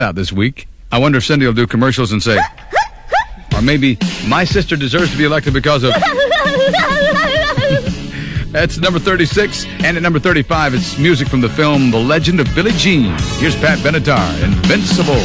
out this week. I wonder if Cindy will do commercials and say, or maybe my sister deserves to be elected because of... That's number 36. And at number 35, it's music from the film The Legend of Billie Jean. Here's Pat Benatar, Invincible.